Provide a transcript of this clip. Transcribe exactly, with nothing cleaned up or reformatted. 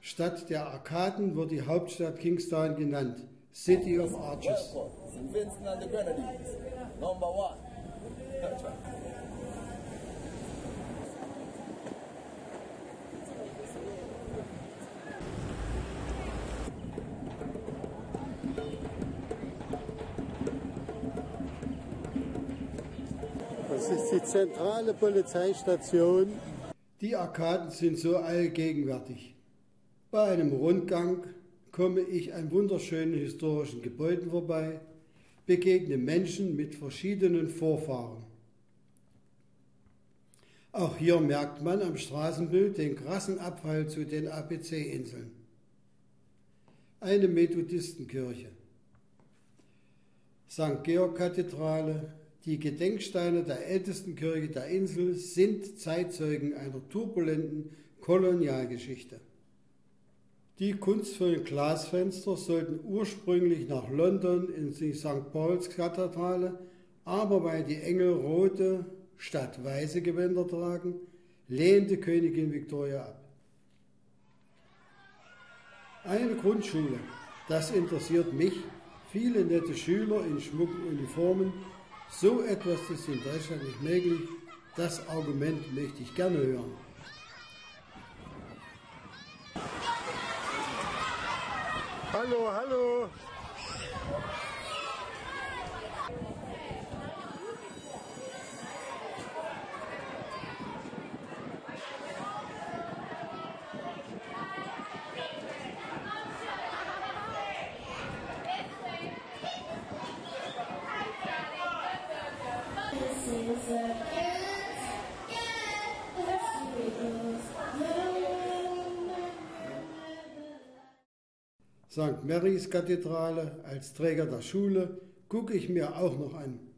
Stadt der Arkaden wird die Hauptstadt Kingstown genannt, City of Arches. Saint Vincent and the Grenadines, number one. That's right. Das ist die zentrale Polizeistation. Die Arkaden sind so allgegenwärtig. Bei einem Rundgang komme ich an wunderschönen historischen Gebäuden vorbei, begegne Menschen mit verschiedenen Vorfahren. Auch hier merkt man am Straßenbild den krassen Abfall zu den A B C-Inseln. Eine Methodistenkirche, Sankt Georg-Kathedrale, die Gedenksteine der ältesten Kirche der Insel sind Zeitzeugen einer turbulenten Kolonialgeschichte. Die kunstvollen Glasfenster sollten ursprünglich nach London in die Sankt Paul's-Kathedrale, aber weil die Engel rote statt weiße Gewänder tragen, lehnte Königin Victoria ab. Eine Grundschule, das interessiert mich, viele nette Schüler in schmucken Uniformen. So etwas ist in Deutschland nicht möglich. Das Argument möchte ich gerne hören. Hallo, hallo. Sankt Marys Kathedrale als Träger der Schule gucke ich mir auch noch an.